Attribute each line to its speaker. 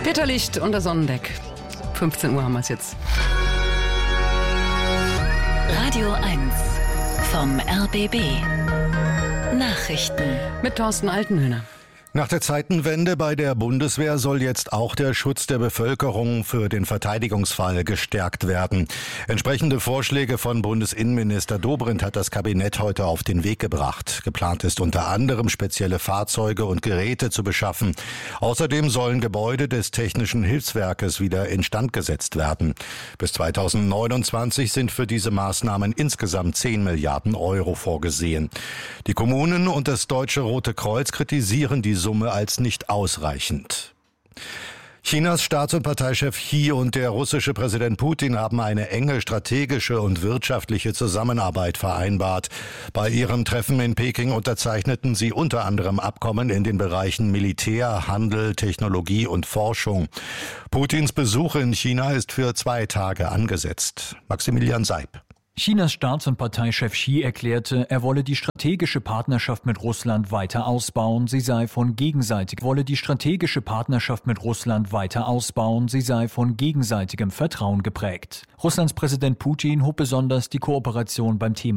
Speaker 1: Peter Licht unter Sonnendeck. 15 Uhr haben wir es jetzt.
Speaker 2: Radio 1 vom RBB. Nachrichten.
Speaker 1: Mit Thorsten Altenhöhner.
Speaker 3: Nach der Zeitenwende bei der Bundeswehr soll jetzt auch der Schutz der Bevölkerung für den Verteidigungsfall gestärkt werden. Entsprechende Vorschläge von Bundesinnenminister Dobrindt hat das Kabinett heute auf den Weg gebracht. Geplant ist unter anderem, spezielle Fahrzeuge und Geräte zu beschaffen. Außerdem sollen Gebäude des Technischen Hilfswerkes wieder instand gesetzt werden. Bis 2029 sind für diese Maßnahmen insgesamt 10 Milliarden Euro vorgesehen. Die Kommunen und das Deutsche Rote Kreuz kritisieren die Summe als nicht ausreichend. Chinas Staats- und Parteichef Xi und der russische Präsident Putin haben eine enge strategische und wirtschaftliche Zusammenarbeit vereinbart. Bei ihrem Treffen in Peking unterzeichneten sie unter anderem Abkommen in den Bereichen Militär, Handel, Technologie und Forschung. Putins Besuch in China ist für 2 Tage angesetzt. Maximilian Seib.
Speaker 4: Chinas Staats- und Parteichef Xi erklärte, er wolle die strategische Partnerschaft mit Russland weiter ausbauen, sie sei von gegenseitigem Vertrauen geprägt. Russlands Präsident Putin hob besonders die Kooperation beim Thema